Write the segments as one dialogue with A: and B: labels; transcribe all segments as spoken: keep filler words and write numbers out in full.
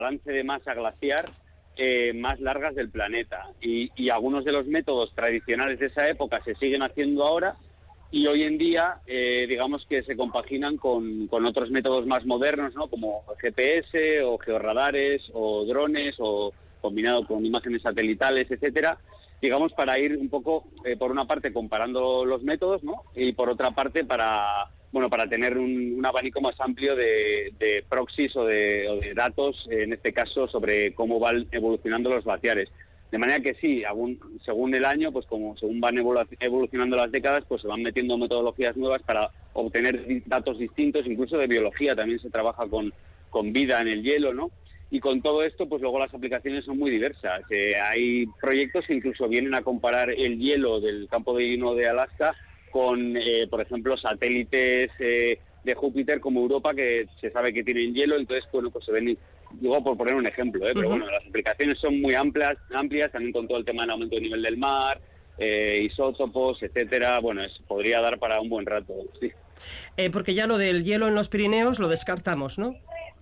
A: balance de masa glaciar eh, más largas del planeta. Y, y algunos de los métodos tradicionales de esa época se siguen haciendo ahora, y hoy en día, eh, digamos que se compaginan con, con otros métodos más modernos, ¿no? Como G P S o georradares o drones o combinado con imágenes satelitales, etcétera, digamos, para ir un poco, eh, por una parte, comparando los métodos, ¿no? Y por otra parte, para bueno para tener un, un abanico más amplio de, de proxies o de, o de datos, en este caso, sobre cómo van evolucionando los glaciares. De manera que sí, algún, según el año, pues como según van evolucionando las décadas, pues se van metiendo metodologías nuevas para obtener datos distintos, incluso de biología, también se trabaja con, con vida en el hielo, ¿no? Y con todo esto, pues luego las aplicaciones son muy diversas. Eh, hay proyectos que incluso vienen a comparar el hielo del campo de hielo de Alaska con, eh, por ejemplo, satélites eh, de Júpiter como Europa, que se sabe que tienen hielo, entonces, bueno, pues se ven, digo por poner un ejemplo, ¿eh? Pero
B: Uh-huh.
A: bueno, las aplicaciones son muy amplias, amplias también con todo el tema del aumento del nivel del mar, eh, isótopos, etcétera. Bueno, es, podría dar para un buen rato, sí.
B: Eh, porque ya lo del hielo en los Pirineos lo descartamos, ¿no?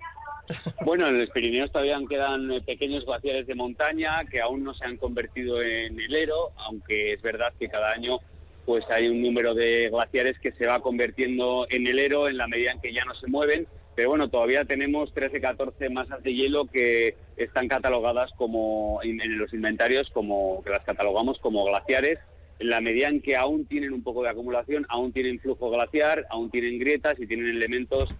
A: Bueno, en los Pirineos todavía quedan pequeños glaciares de montaña que aún no se han convertido en helero, aunque es verdad que cada año pues hay un número de glaciares que se va convirtiendo en helero en la medida en que ya no se mueven, pero bueno, todavía tenemos trece, catorce masas de hielo que están catalogadas como en los inventarios, como que las catalogamos como glaciares, en la medida en que aún tienen un poco de acumulación, aún tienen flujo glaciar, aún tienen grietas y tienen elementos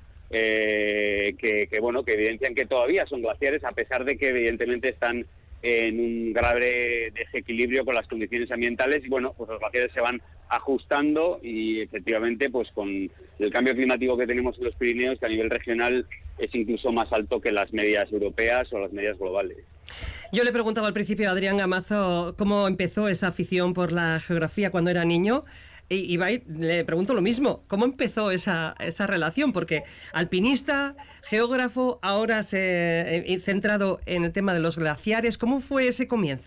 A: eh, que, que bueno que evidencian que todavía son glaciares, a pesar de que evidentemente están en un grave desequilibrio con las condiciones ambientales, y bueno, pues los glaciares se van ajustando, y efectivamente pues con el cambio climático que tenemos en los Pirineos, que a nivel regional es incluso más alto que las medias europeas o las medias globales.
B: Yo le preguntaba al principio a Adrián Gamazo cómo empezó esa afición por la geografía cuando era niño. Y Ibai, le pregunto lo mismo, ¿cómo empezó esa, esa relación? Porque alpinista, geógrafo, ahora se ha centrado en el tema de los glaciares. ¿Cómo fue ese comienzo?